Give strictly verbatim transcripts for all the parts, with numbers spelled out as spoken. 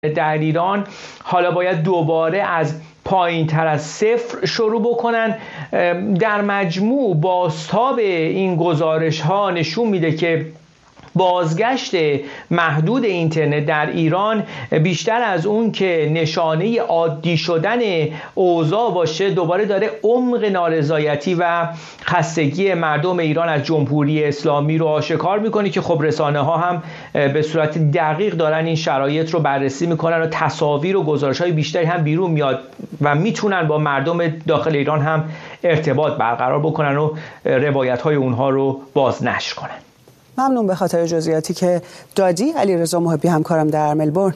در ایران حالا باید دوباره از پایین تر از صفر شروع بکنن. در مجموع بازتاب این گزارش ها نشون میده که بازگشت محدود اینترنت در ایران بیشتر از اون که نشانه عادی شدن اوضاع باشه، دوباره داره عمق نارضایتی و خستگی مردم ایران از جمهوری اسلامی رو آشکار میکنه که خب رسانه ها هم به صورت دقیق دارن این شرایط رو بررسی میکنن و تصاویر و گزارش های بیشتری هم بیرون میاد و میتونن با مردم داخل ایران هم ارتباط برقرار بکنن و روایت های اونها رو بازنشر کنن. ممنون به خاطر جزئیاتی که دادی. علیرضا محبی همکارم در ملبورن.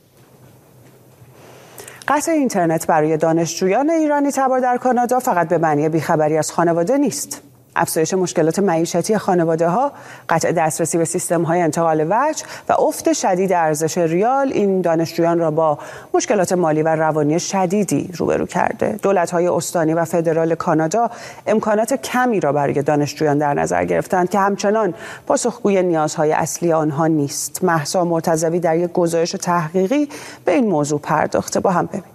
قطع اینترنت برای دانشجویان ایرانی تبار در کانادا فقط به معنی بیخبری از خانواده نیست. افزایش مشکلات معیشتی خانواده‌ها، قطع دسترسی به سیستم‌های انتقال وجه و افت شدید ارزش ریال این دانشجویان را با مشکلات مالی و روانی شدیدی روبرو کرده. دولت‌های استانی و فدرال کانادا امکانات کمی را برای دانشجویان در نظر گرفتند که همچنان پاسخگوی نیازهای اصلی آنها نیست. مهسا مرتضوی در یک گزارش تحقیقی به این موضوع پرداخته. با هم ببینیم.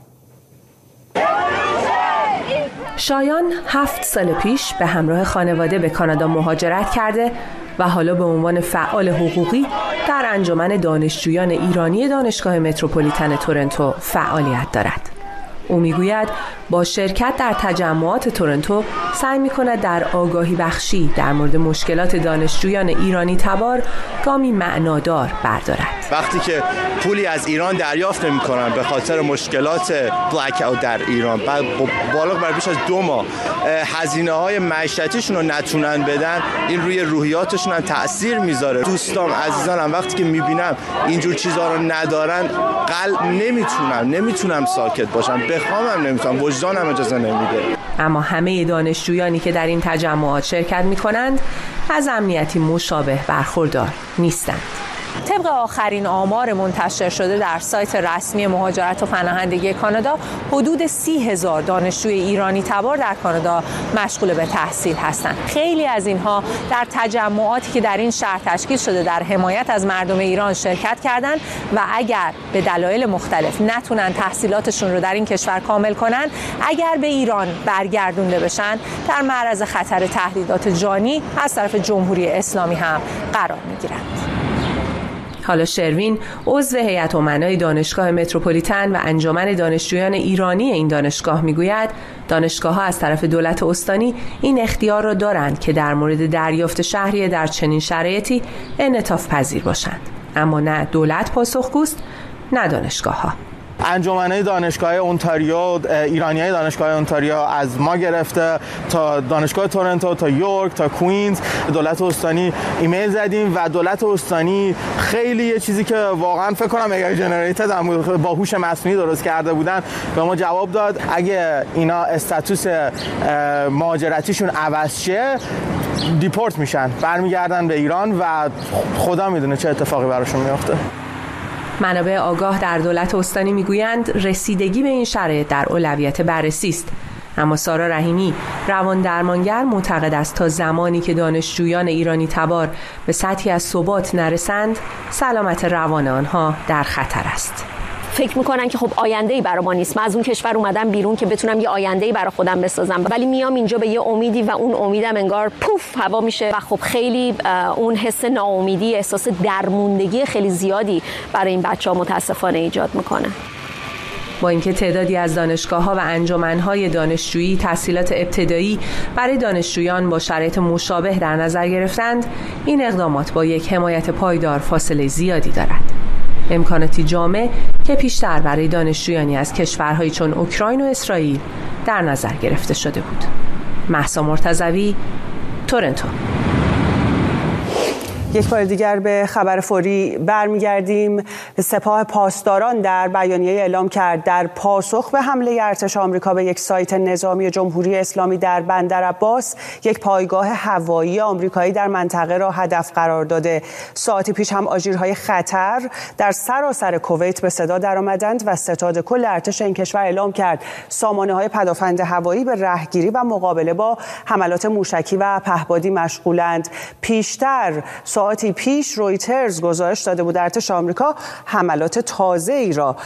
شایان هفت سال پیش به همراه خانواده به کانادا مهاجرت کرده و حالا به عنوان فعال حقوقی در انجمن دانشجویان ایرانی دانشگاه متروپولیتن تورنتو فعالیت دارد. او میگوید با شرکت در تجمعات تورنتو سعی می‌کند در آگاهی بخشی در مورد مشکلات دانشجویان ایرانی تبار گامی معنادار بردارد. وقتی که پولی از ایران دریافت نمی‌کنن به خاطر مشکلات بلک اوت در ایران، بعد بالغ بر بیش از دو ماه هزینه‌های معیشتیشون رو نتونن بدن، این روی روحیاتشون هم تأثیر میذاره. دوستام عزیزانم وقتی که می‌بینم اینجور چیزا رو ندارن، قلب نمیتونم نمیتونم ساکت باشم، بخوامم نمیتونم، وجدانم اجازه نمیده. اما همه دانشجویانی که در این تجمعات شرکت می‌کنند از امنیتی مشابه برخوردار نیستند. طبق آخرین آمار منتشر شده در سایت رسمی مهاجرت و پناهندگی کانادا، حدود سی هزار دانشجوی ایرانی تبار در کانادا مشغول به تحصیل هستند. خیلی از اینها در تجمعاتی که در این شهر تشکیل شده در حمایت از مردم ایران شرکت کردند و اگر به دلایل مختلف نتونن تحصیلاتشون رو در این کشور کامل کنن، اگر به ایران برگردونده بشن، در معرض خطر تهدیدات جانی از طرف جمهوری اسلامی هم قرار میگیرند. حالا شروین عضو هیئت امنای دانشگاه متروپولیتن و انجمن دانشجویان ایرانی این دانشگاه میگوید دانشگاه‌ها از طرف دولت استانی این اختیار را دارند که در مورد دریافت شهریه در چنین شرایطی انعطاف پذیر باشند، اما نه دولت پاسخگوست نه دانشگاه‌ها. انجمن‌های دانشگاه اونتاریو، ایرانیای دانشگاه اونتاریو از ما گرفته تا دانشگاه تورنتو تا یورک تا کوینز دولت استانی ایمیل زدیم و دولت استانی خیلی یه چیزی که واقعا فکر کنم اگر جنریتد با هوش مصنوعی درست کرده بودن به ما جواب داد اگه اینا استاتوس مهاجرتیشون عوض شه دیپورت میشن، برمیگردن به ایران و خدا میدونه چه اتفاقی براشون میفته. منابع آگاه در دولت استانی میگویند رسیدگی به این شرایط در اولویت بررسی است، اما سارا رحیمی روان درمانگر معتقد است تا زمانی که دانشجویان ایرانی تبار به سطحی از ثبات نرسند، سلامت روان آنها در خطر است. فکر میکنن که خب آینده‌ای برای ما نیست، من از اون کشور اومدم بیرون که بتونم یه آینده‌ای برای خودم بسازم، ولی میام اینجا به یه امیدی و اون امیدم انگار پوف هوا میشه و خب خیلی اون حس ناامیدی، احساس درموندگی خیلی زیادی برای این بچه‌ها متاسفانه ایجاد میکنه. با اینکه تعدادی از دانشگاه‌ها و انجمن‌های دانشجویی تحصیلات ابتدایی برای دانشجویان با شرایط مشابه در نظر گرفتند، این اقدامات با یک حمایت پایدار فاصله زیادی دارد. امکاناتی جامع که پیشتر برای دانشجویانی از کشورهایی چون اوکراین و اسرائیل در نظر گرفته شده بود. مهسا مرتضوی، تورنتو. یک بار دیگر به خبر فوری برمیگردیم. سپاه پاسداران در بیانیه اعلام کرد در پاسخ به حمله ارتش آمریکا به یک سایت نظامی جمهوری اسلامی در بندر عباس، یک پایگاه هوایی آمریکایی در منطقه را هدف قرار داده. ساعتی پیش هم آژیرهای خطر در سراسر کویت به صدا درآمدند و ستاد کل ارتش این کشور اعلام کرد سامانه‌های پدافند هوایی به رهگیری و مقابله با حملات موشکی و پهپادی مشغولند. پیشتر ساعتی پیش رویترز گزارش داده بود ارتش آمریکا حملات تازه‌ای را